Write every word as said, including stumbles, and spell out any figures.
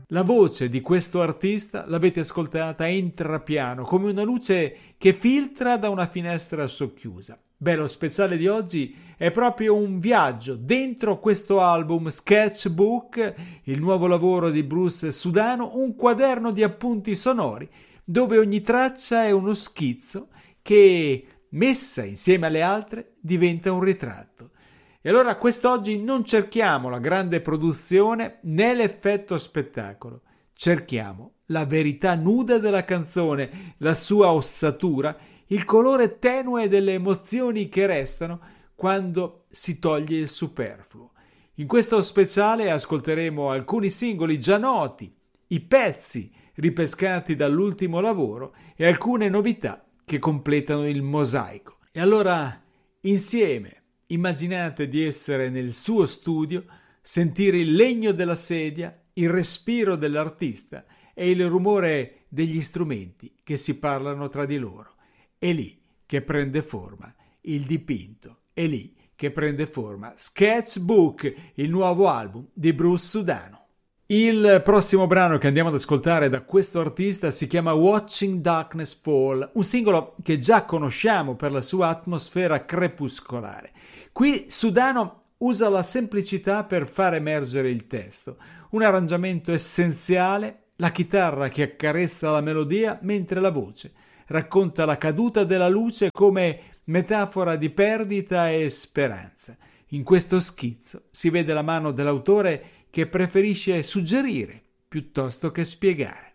La voce di questo artista, l'avete ascoltata, entra piano, come una luce che filtra da una finestra socchiusa. Beh, lo speciale di oggi è proprio un viaggio dentro questo album Sketchbook, il nuovo lavoro di Bruce Sudano, un quaderno di appunti sonori dove ogni traccia è uno schizzo che, messa insieme alle altre, diventa un ritratto. E allora quest'oggi non cerchiamo la grande produzione né l'effetto spettacolo, cerchiamo la verità nuda della canzone, la sua ossatura, il colore tenue delle emozioni che restano quando si toglie il superfluo. In questo speciale ascolteremo alcuni singoli già noti, i pezzi ripescati dall'ultimo lavoro e alcune novità che completano il mosaico. E allora, insieme, immaginate di essere nel suo studio, sentire il legno della sedia, il respiro dell'artista e il rumore degli strumenti che si parlano tra di loro. È lì che prende forma il dipinto, è lì che prende forma Sketchbook, il nuovo album di Bruce Sudano. Il prossimo brano che andiamo ad ascoltare da questo artista si chiama Watching Darkness Fall, un singolo che già conosciamo per la sua atmosfera crepuscolare. Qui Sudano usa la semplicità per far emergere il testo, un arrangiamento essenziale, la chitarra che accarezza la melodia mentre la voce racconta la caduta della luce come metafora di perdita e speranza. In questo schizzo si vede la mano dell'autore che preferisce suggerire piuttosto che spiegare.